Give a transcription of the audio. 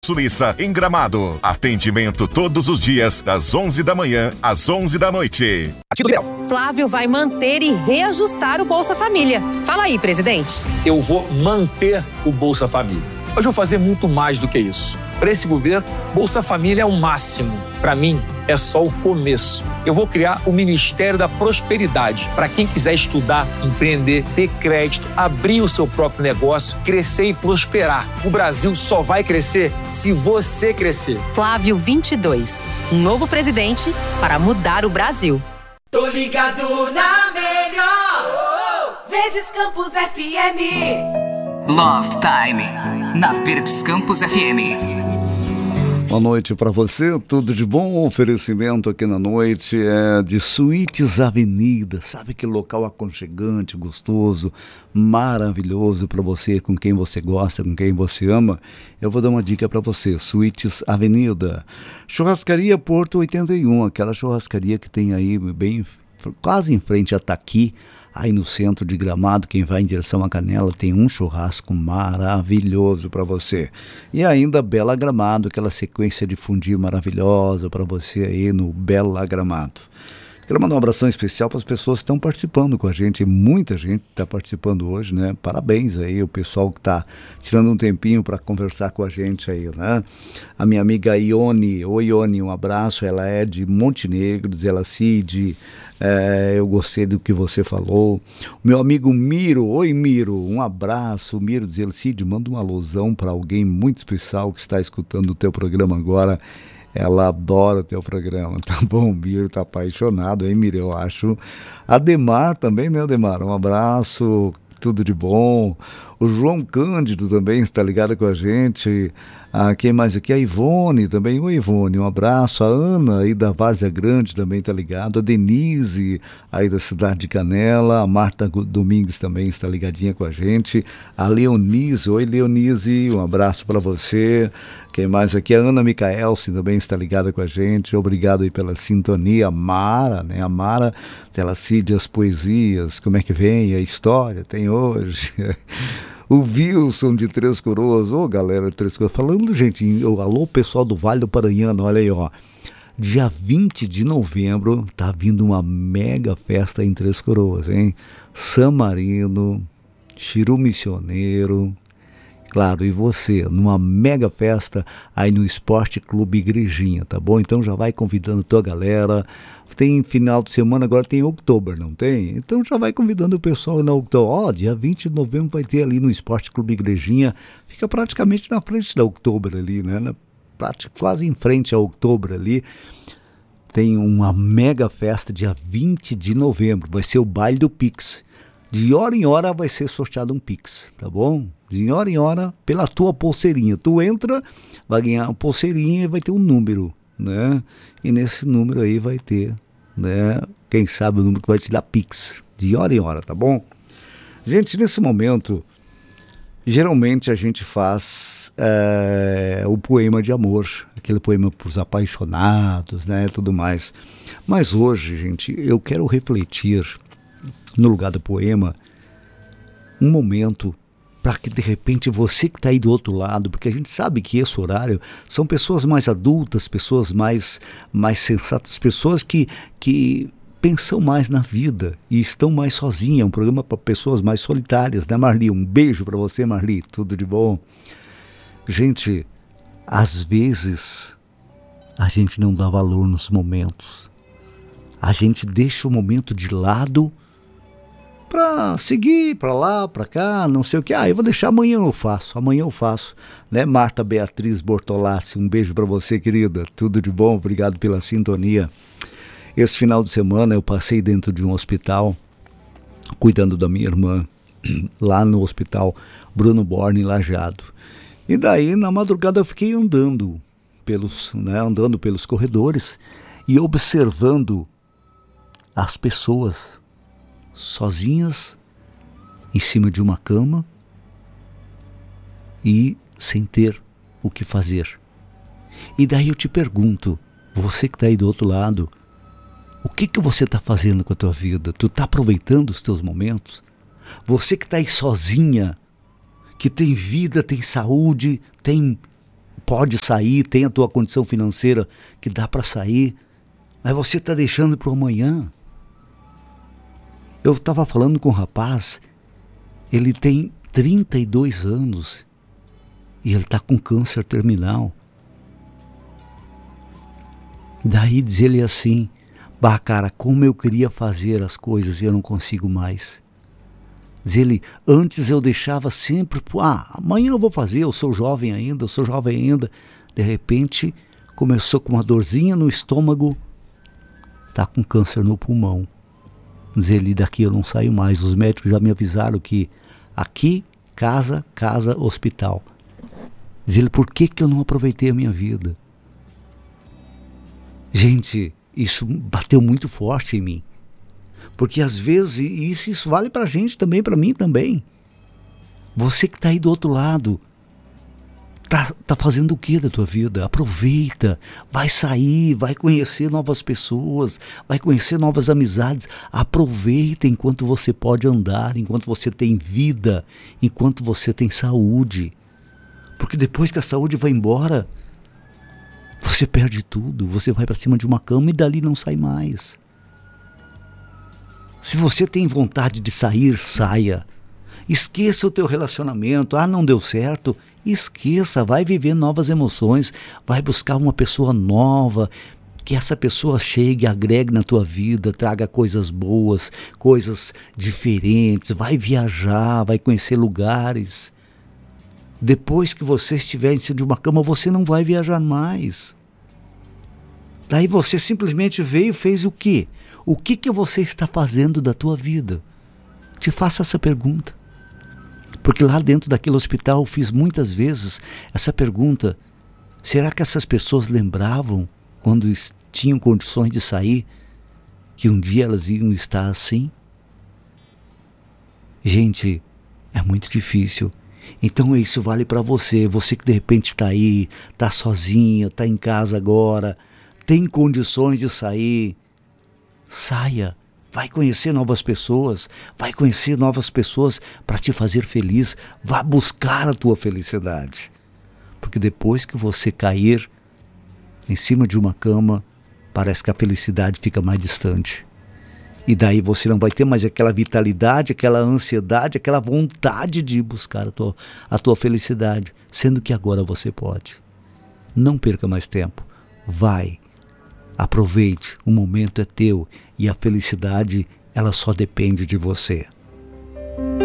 Suíça, em Gramado. Atendimento todos os dias, das 11 da manhã às 11 da noite. Flávio vai manter e reajustar o Bolsa Família. Fala aí, presidente. Eu vou manter o Bolsa Família. Mas vou fazer muito mais do que isso. Para esse governo, Bolsa Família é o máximo. Para mim, é só o começo. Eu vou criar o Ministério da Prosperidade para quem quiser estudar, empreender, ter crédito, abrir o seu próprio negócio, crescer e prosperar. O Brasil só vai crescer se você crescer. Flávio 22, um novo presidente para mudar o Brasil. Tô ligado na melhor. Verdes Campos FM. Love Time, na Verdes Campos FM. Boa noite para você, tudo de bom? O oferecimento aqui na noite é de Suítes Avenida, sabe que local aconchegante, gostoso, maravilhoso para você, com quem você gosta, com quem você ama. Eu vou dar uma dica para você, Suítes Avenida, Churrascaria Porto 81, aquela churrascaria que tem aí bem, quase em frente a Taqui, aí no centro de Gramado. Quem vai em direção à Canela tem um churrasco maravilhoso para você. E ainda Bela Gramado, aquela sequência de fundir maravilhosa para você aí no Bela Gramado. Quero mandar um abração especial para as pessoas que estão participando com a gente. Muita gente está participando hoje, né? Parabéns aí o pessoal que está tirando um tempinho para conversar com a gente aí, né? A minha amiga Ione, oi Ione, um abraço. Ela é de Montenegro, diz ela, Cid, eu gostei do que você falou. O meu amigo Miro, oi Miro, um abraço. O Miro diz ele, Cid, manda uma alusão para alguém muito especial que está escutando o teu programa agora. Ela adora o teu programa, tá bom? O Miro tá apaixonado, hein, Miro, eu acho. Ademar também, né, Ademar? Um abraço, tudo de bom. O João Cândido também está ligado com a gente. Quem mais aqui? A Ivone também. Oi, Ivone, um abraço. A Ana aí da Várzea Grande também está ligada. A Denise aí da cidade de Canela. A Marta Domingues também está ligadinha com a gente. A Leonise, oi Leonise, um abraço para você. Quem mais aqui? A Ana Micaelsen também está ligada com a gente. Obrigado aí pela sintonia. A Mara, né? A Mara, ela cide as poesias. Como é que vem a história? Tem hoje. O Wilson de Três Coroas, ô galera de Três Coroas, falando, gente, alô pessoal do Vale do Paranhana, olha aí, ó, dia 20 de novembro tá vindo uma mega festa em Três Coroas, hein? San Marino, Chiru Missioneiro, claro, e você, numa mega festa aí no Esporte Clube Igrejinha, tá bom? Então já vai convidando tua galera. Tem final de semana, agora tem outubro, não tem? Então já vai convidando o pessoal na outubro. Dia 20 de novembro vai ter ali no Esporte Clube Igrejinha, fica praticamente na frente da outubro ali, né? Quase em frente a outubro ali. Tem uma mega festa dia 20 de novembro, vai ser o baile do Pix. De hora em hora vai ser sorteado um Pix, tá bom? De hora em hora, pela tua pulseirinha. Tu entra, vai ganhar uma pulseirinha e vai ter um número, né? E nesse número aí vai ter, né? Quem sabe o número que vai te dar Pix. De hora em hora, tá bom? Gente, nesse momento, geralmente a gente faz o poema de amor. Aquele poema para os apaixonados, né? Tudo mais. Mas hoje, gente, eu quero refletir no lugar do poema, um momento para que de repente você que está aí do outro lado, porque a gente sabe que esse horário são pessoas mais adultas, pessoas mais sensatas, pessoas que pensam mais na vida e estão mais sozinhas, é um programa para pessoas mais solitárias, né, Marli? Um beijo para você, Marli, tudo de bom. Gente, às vezes a gente não dá valor nos momentos, a gente deixa o momento de lado para seguir para lá, para cá, não sei o que. Eu vou deixar, amanhã eu faço, né? Marta Beatriz Bortolassi, um beijo para você, querida, tudo de bom, obrigado pela sintonia. Esse final de semana eu passei dentro de um hospital, cuidando da minha irmã, lá no hospital Bruno Borne, em Lajeado. E daí, na madrugada, eu fiquei andando pelos corredores e observando as pessoas sozinhas em cima de uma cama e sem ter o que fazer. E daí eu te pergunto, você que está aí do outro lado, o que você está fazendo com a tua vida? Tu está aproveitando os teus momentos? Você que está aí sozinha, que tem vida, tem saúde, tem pode sair, tem a tua condição financeira que dá para sair, mas você está deixando para o amanhã. Eu estava falando com um rapaz, ele tem 32 anos e ele está com câncer terminal. Daí diz ele assim: bah, cara, como eu queria fazer as coisas e eu não consigo mais. Diz ele: antes eu deixava sempre, amanhã eu vou fazer, eu sou jovem ainda. De repente começou com uma dorzinha no estômago, está com câncer no pulmão. Diz ele: daqui eu não saio mais, os médicos já me avisaram que aqui, casa, hospital. Diz ele: por que eu não aproveitei a minha vida? Gente, isso bateu muito forte em mim. Porque às vezes, isso vale pra gente também, pra mim também. Você que tá aí do outro lado, tá fazendo o que da tua vida? Aproveita, vai sair, vai conhecer novas pessoas, vai conhecer novas amizades. Aproveita enquanto você pode andar, enquanto você tem vida, enquanto você tem saúde. Porque depois que a saúde vai embora, você perde tudo, você vai para cima de uma cama e dali não sai mais. Se você tem vontade de sair, saia. Esqueça o teu relacionamento. Não deu certo. Esqueça, vai viver novas emoções, vai buscar uma pessoa nova, que essa pessoa chegue, agregue na tua vida, traga coisas boas, coisas diferentes, vai viajar, vai conhecer lugares. Depois que você estiver em cima de uma cama, você não vai viajar mais. Daí você simplesmente veio e fez o quê? O que você está fazendo da tua vida? Te faça essa pergunta. Porque lá dentro daquele hospital eu fiz muitas vezes essa pergunta: será que essas pessoas lembravam, quando tinham condições de sair, que um dia elas iam estar assim? Gente, é muito difícil. Então isso vale para você que de repente está aí, está sozinha, está em casa agora, tem condições de sair. Saia, vai conhecer novas pessoas, para te fazer feliz, vá buscar a tua felicidade. Porque depois que você cair em cima de uma cama, parece que a felicidade fica mais distante. E daí você não vai ter mais aquela vitalidade, aquela ansiedade, aquela vontade de buscar a tua felicidade, sendo que agora você pode. Não perca mais tempo, vai. Aproveite, o momento é teu e a felicidade, ela só depende de você.